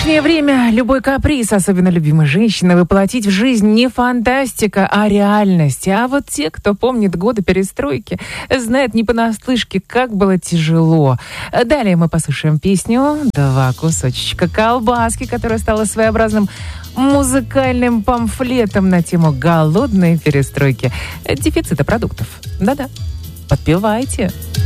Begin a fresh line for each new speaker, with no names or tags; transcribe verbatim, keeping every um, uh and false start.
нынешнее время любой каприз, особенно любимой женщины, воплотить в жизнь не фантастика, а реальность. А вот те, кто помнит годы перестройки, знают не понаслышке, как было тяжело. Далее мы послушаем песню «Два кусочка колбаски», которая стала своеобразным музыкальным памфлетом на тему голодной перестройки, дефицита продуктов. Да-да, подпевайте.